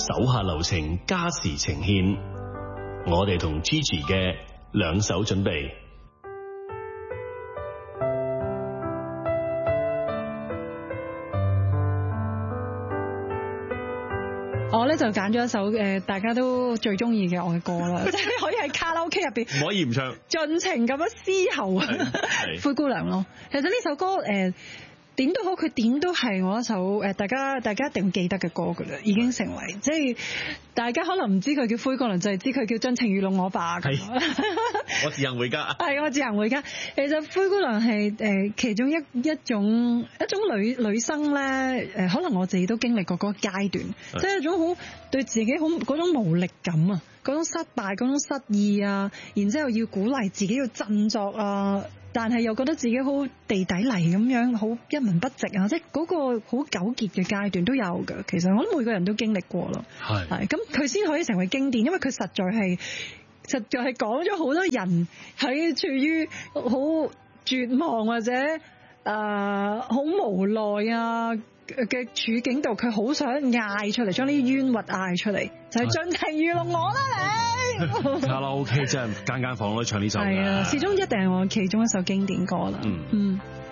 手下留情，加時呈獻。我哋同 Gigi 嘅兩手準備。 我咧就揀咗一首大家都最中意嘅愛歌啦，即係可以喺卡拉 OK 入邊唔可以唔唱， 盡情咁樣嘶吼啊！灰姑娘咯，其實呢首歌點都好，佢點都係我一首大家一定記得嘅歌噶啦，已經成為即係大家可能唔知佢叫灰姑娘，就係知佢叫真情愚弄我吧。係我自行回家。係我自行回家。其實灰姑娘係其中一種女生咧，可能我自己都經歷過嗰個階段，即係一種好對自己好嗰種無力感啊，嗰種失敗，嗰種失意啊，然之後要鼓勵自己要振作啊。但係又覺得自己好地底泥咁樣，好一文不值啊！即係嗰個好糾結嘅階段都有㗎。其實我諗每個人都經歷過咯。係咁佢先可以成為經典，因為佢實在係講咗好多人喺處於好絕望或者好無奈啊嘅處境度，佢好想嗌出嚟，將呢啲冤屈嗌出嚟，就係盡情愚弄我啦你！ 卡拉 OK 真係間房都唱呢首。 係啊，始終一定係我其中一首經典歌啦。嗯。